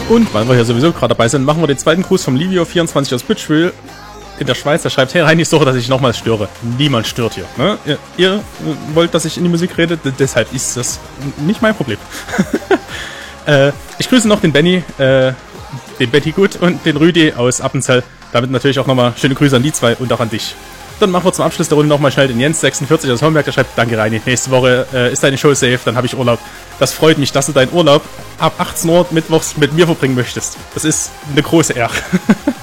Und weil wir hier sowieso gerade dabei sind, machen wir den zweiten Gruß vom Livio24 aus Bitchville in der Schweiz. Der schreibt, hey Reini, sorry, dass ich nochmals störe. Niemand stört hier. Ne? Ihr wollt, dass ich in die Musik rede, deshalb ist das nicht mein Problem. Ich grüße noch den Benny, den Betty Gut und den Rüdi aus Appenzell. Damit natürlich auch nochmal schöne Grüße an die zwei und auch an dich. Dann machen wir zum Abschluss der Runde nochmal schnell den Jens46 aus Homberg, der schreibt, danke Reini, nächste Woche ist deine Show safe, dann habe ich Urlaub. Das freut mich, dass du deinen Urlaub ab 18 Uhr mittwochs mit mir verbringen möchtest. Das ist eine große Ehre.